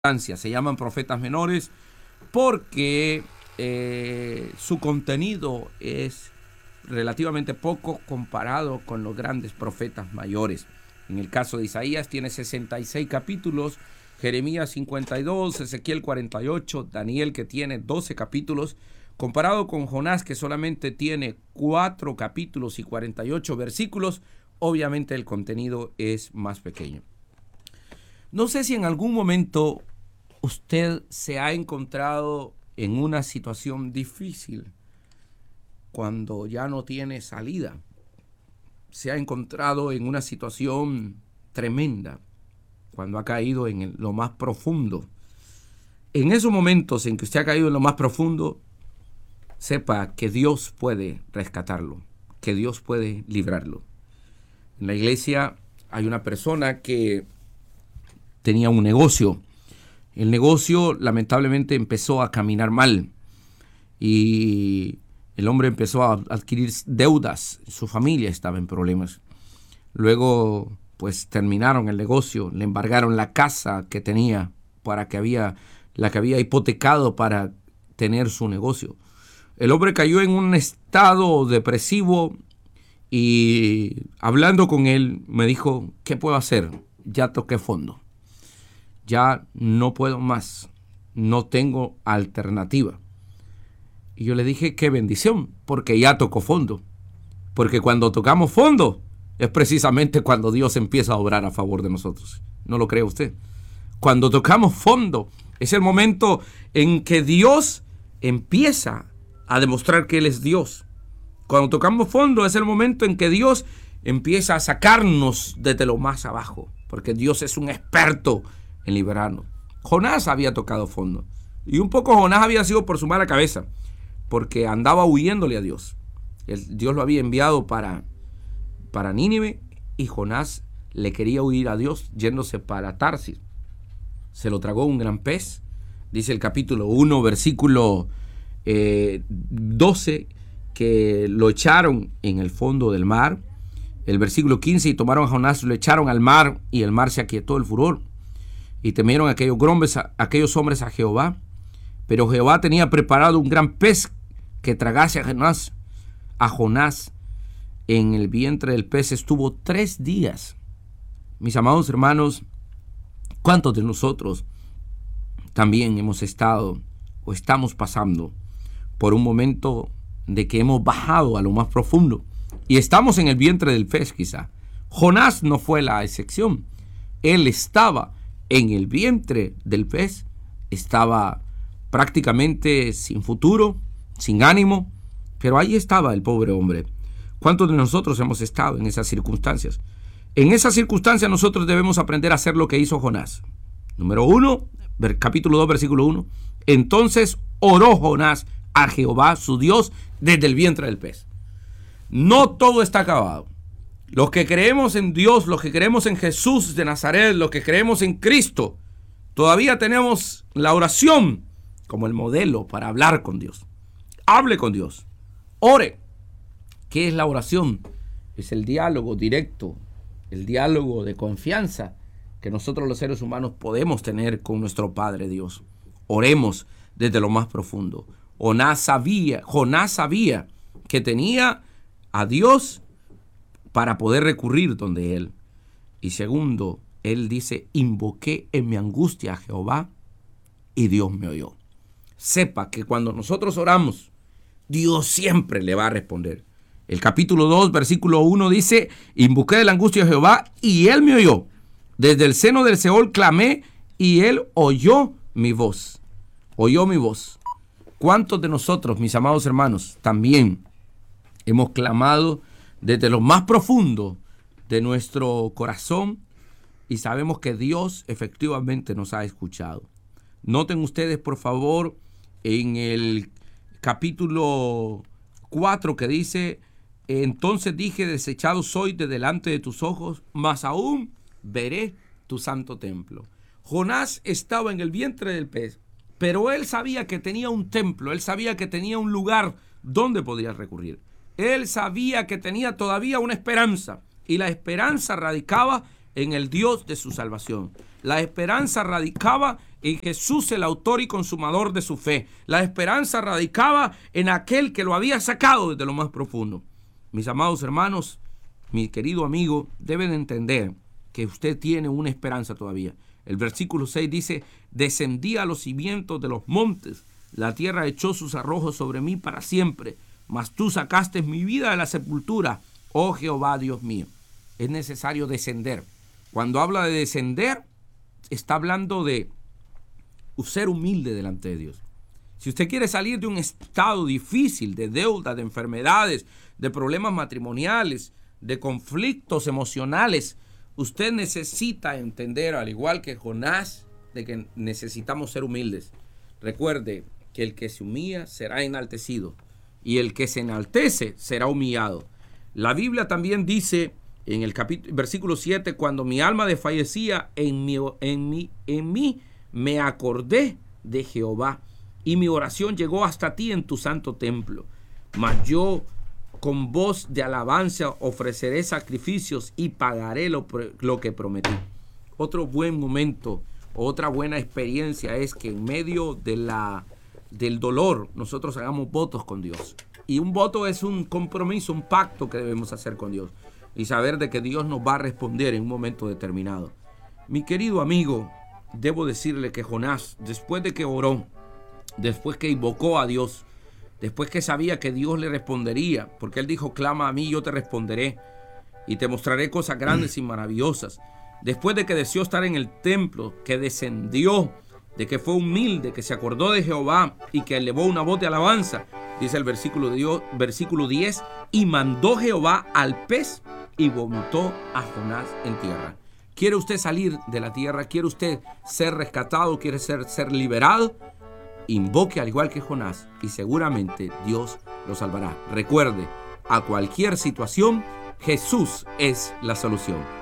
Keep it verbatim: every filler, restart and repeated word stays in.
Se llaman profetas menores porque eh, su contenido es relativamente poco comparado con los grandes profetas mayores. En el caso de Isaías tiene sesenta y seis capítulos, Jeremías cincuenta y dos, Ezequiel cuarenta y ocho, Daniel que tiene doce capítulos, comparado con Jonás que solamente tiene cuatro capítulos y cuarenta y ocho versículos, obviamente el contenido es más pequeño. No sé si en algún momento usted se ha encontrado en una situación difícil cuando ya no tiene salida. Se ha encontrado en una situación tremenda cuando ha caído en el, lo más profundo. En esos momentos en que usted ha caído en lo más profundo, sepa que Dios puede rescatarlo, que Dios puede librarlo. En la iglesia hay una persona que tenía un negocio. El negocio lamentablemente empezó a caminar mal y el hombre empezó a adquirir deudas. Su familia estaba en problemas. Luego, pues terminaron el negocio, le embargaron la casa que tenía para que había la que había hipotecado para tener su negocio. El hombre cayó en un estado depresivo y hablando con él me dijo, ¿qué puedo hacer? Ya toqué fondo. Ya no puedo más, no tengo alternativa. Y yo le dije, qué bendición, porque ya tocó fondo. Porque cuando tocamos fondo, es precisamente cuando Dios empieza a obrar a favor de nosotros. ¿No lo cree usted? Cuando tocamos fondo, es el momento en que Dios empieza a demostrar que Él es Dios. Cuando tocamos fondo, es el momento en que Dios empieza a sacarnos desde lo más abajo. Porque Dios es un experto en liberarnos. Jonás había tocado fondo. Y un poco Jonás había sido por su mala cabeza, porque andaba huyéndole a Dios. El, Dios lo había enviado para, para Nínive y Jonás le quería huir a Dios yéndose para Tarsis. Se lo tragó un gran pez. Dice el capítulo uno, versículo eh, doce, que lo echaron en el fondo del mar. El versículo quince, y tomaron a Jonás, lo echaron al mar y el mar se aquietó el furor. Y temieron aquellos hombres, aquellos hombres a Jehová. Pero Jehová tenía preparado un gran pez que tragase a Jonás. A Jonás en el vientre del pez estuvo tres días. Mis amados hermanos, ¿cuántos de nosotros también hemos estado o estamos pasando por un momento de que hemos bajado a lo más profundo? Y estamos en el vientre del pez quizá. Jonás no fue la excepción. Él estaba en el vientre del pez, estaba prácticamente sin futuro, sin ánimo, pero ahí estaba el pobre hombre. ¿Cuántos de nosotros hemos estado en esas circunstancias? En esas circunstancias nosotros debemos aprender a hacer lo que hizo Jonás. Número uno, capítulo dos, versículo uno. Entonces oró Jonás a Jehová, su Dios, desde el vientre del pez. No todo está acabado. Los que creemos en Dios, los que creemos en Jesús de Nazaret, los que creemos en Cristo, todavía tenemos la oración como el modelo para hablar con Dios. Hable con Dios. Ore. ¿Qué es la oración? Es el diálogo directo, el diálogo de confianza que nosotros los seres humanos podemos tener con nuestro Padre Dios. Oremos desde lo más profundo. Jonás sabía, Jonás sabía que tenía a Dios para poder recurrir donde Él. Y segundo, Él dice, invoqué en mi angustia a Jehová y Dios me oyó. Sepa que cuando nosotros oramos, Dios siempre le va a responder. El capítulo dos, versículo uno dice, invoqué de la angustia a Jehová y Él me oyó. Desde el seno del Seol clamé y Él oyó mi voz. Oyó mi voz. ¿Cuántos de nosotros, mis amados hermanos, también hemos clamado desde lo más profundo de nuestro corazón y sabemos que Dios efectivamente nos ha escuchado? Noten ustedes, por favor, en el capítulo cuatro que dice, entonces dije, desechado soy de delante de tus ojos, mas aún veré tu santo templo. Jonás estaba en el vientre del pez, pero él sabía que tenía un templo, él sabía que tenía un lugar donde podía recurrir. Él sabía que tenía todavía una esperanza, y la esperanza radicaba en el Dios de su salvación. La esperanza radicaba en Jesús, el autor y consumador de su fe. La esperanza radicaba en aquel que lo había sacado desde lo más profundo. Mis amados hermanos, mi querido amigo, deben entender que usted tiene una esperanza todavía. El versículo seis dice: descendí a los cimientos de los montes, la tierra echó sus arrojos sobre mí para siempre, mas tú sacaste mi vida de la sepultura, oh Jehová Dios mío. Es necesario descender. Cuando habla de descender, está hablando de ser humilde delante de Dios. Si usted quiere salir de un estado difícil, de deuda, de enfermedades, de problemas matrimoniales, de conflictos emocionales, usted necesita entender, al igual que Jonás, de que necesitamos ser humildes. Recuerde que el que se humilla será enaltecido y el que se enaltece será humillado. La Biblia también dice en el capítulo, versículo siete, cuando mi alma desfallecía, en mí, en mí, en mí me acordé de Jehová y mi oración llegó hasta ti en tu santo templo. Mas yo con voz de alabanza ofreceré sacrificios y pagaré lo, lo que prometí. Otro buen momento, otra buena experiencia es que en medio de la, del dolor nosotros hagamos votos con Dios. Y un voto es un compromiso, un pacto que debemos hacer con Dios y saber de que Dios nos va a responder en un momento determinado. Mi querido amigo, debo decirle que Jonás, después de que oró, después que invocó a Dios, después que sabía que Dios le respondería, porque él dijo: clama a mí, yo te responderé y te mostraré cosas grandes y maravillosas. Después de que deseó estar en el templo, que descendió, de que fue humilde, que se acordó de Jehová y que elevó una voz de alabanza, dice el versículo, de Dios, versículo diez, y mandó Jehová al pez y vomitó a Jonás en tierra. ¿Quiere usted salir de la tierra? ¿Quiere usted ser rescatado? ¿Quiere ser, ser liberado? Invoque al igual que Jonás y seguramente Dios lo salvará. Recuerde, a cualquier situación, Jesús es la solución.